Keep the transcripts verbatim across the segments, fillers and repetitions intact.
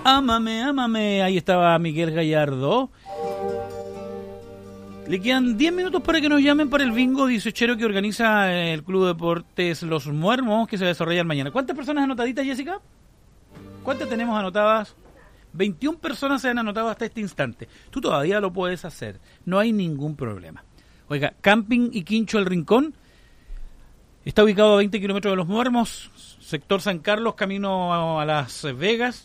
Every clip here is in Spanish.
Ámame, ámame. Ahí estaba Miguel Gallardo. Le quedan diez minutos para que nos llamen para el bingo dieciochero que organiza el Club Deportes Los Muermos, que se desarrolla mañana. ¿Cuántas personas anotaditas, Jessica? ¿Cuántas tenemos anotadas? veintiuna personas se han anotado hasta este instante. Tú todavía lo puedes hacer. No hay ningún problema. Oiga, Camping y Quincho El Rincón está ubicado a veinte kilómetros de Los Muermos, sector San Carlos, camino a Las Vegas.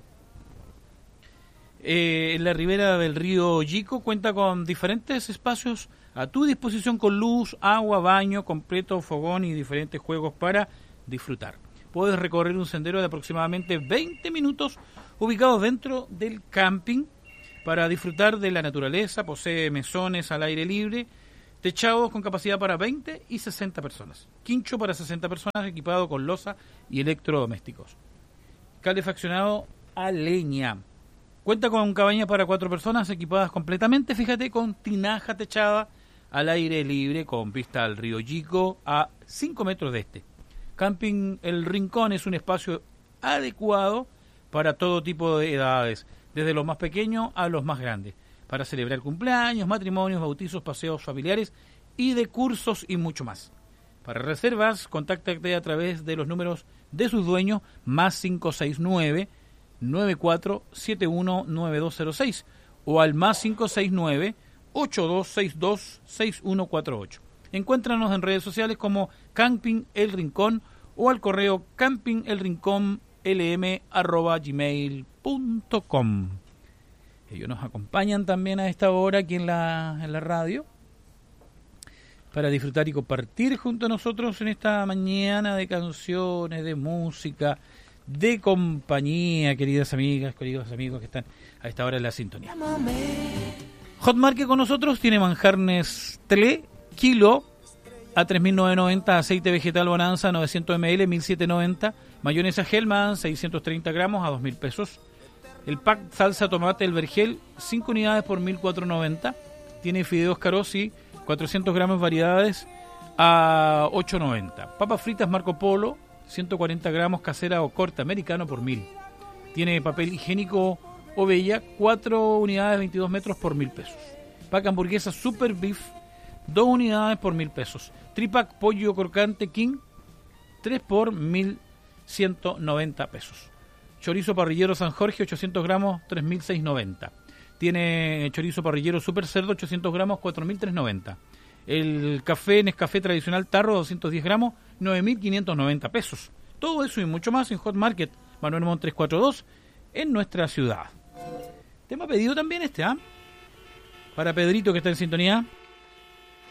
Eh, en la ribera del río Yico, cuenta con diferentes espacios a tu disposición con luz, agua, baño completo, fogón y diferentes juegos para disfrutar. Puedes recorrer un sendero de aproximadamente veinte minutos ubicado dentro del camping para disfrutar de la naturaleza. Posee mesones al aire libre, techados con capacidad para veinte y sesenta personas. Quincho para sesenta personas, equipado con loza y electrodomésticos. Calefaccionado a leña. Cuenta con cabañas para cuatro personas equipadas completamente, fíjate, con tinaja techada al aire libre con vista al río Yico a cinco metros de este. Camping El Rincón es un espacio adecuado para todo tipo de edades, desde los más pequeños a los más grandes, para celebrar cumpleaños, matrimonios, bautizos, paseos familiares y de cursos y mucho más. Para reservas, contáctate a través de los números de sus dueños, más cinco seis nueve, nueve cuatro siete uno nueve dos cero seis o al más cinco seis nueve, ocho dos seis dos, seis uno cuatro ocho. Encuéntranos en redes sociales como Camping El Rincón o al correo campingelrinconlm arroba gmail punto com. Ellos nos acompañan también a esta hora aquí en la, en la radio para disfrutar y compartir junto a nosotros en esta mañana de canciones, de música, de compañía, queridas amigas, queridos amigos que están a esta hora en la sintonía. Hot Market con nosotros tiene manjar Nestlé, kilo a tres mil novecientos noventa, aceite vegetal Bonanza novecientos mililitros, mil setecientos noventa, mayonesa Hellman seiscientos treinta gramos a dos mil pesos. El pack salsa tomate El Vergel, cinco unidades por mil cuatrocientos noventa. Tiene fideos Carosi, cuatrocientos gramos variedades a ocho noventa. Papas fritas Marco Polo, ciento cuarenta gramos casera o corte americano por mil. Tiene papel higiénico Ovella, cuatro unidades veintidós metros por mil pesos. Pack hamburguesa Super Beef, dos unidades por mil pesos. Tripack pollo crocante King, tres por mil ciento noventa pesos. Chorizo parrillero San Jorge, ochocientos gramos, tres mil seiscientos noventa. Tiene chorizo parrillero Super Cerdo, ochocientos gramos, cuatro mil trescientos noventa. El café Nescafé tradicional Tarro, doscientos diez gramos, nueve mil quinientos noventa pesos. Todo eso y mucho más en Hot Market, Manuel Montt trescientos cuarenta y dos, en nuestra ciudad. Tema pedido también este, ¿ah? ¿eh? Para Pedrito que está en sintonía.